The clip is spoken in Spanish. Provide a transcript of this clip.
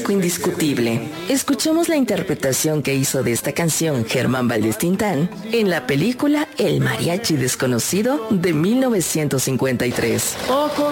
clásico indiscutible. Escuchemos la interpretación que hizo de esta canción Germán Valdés Tintán en la película El Mariachi Desconocido de 1953. Ojo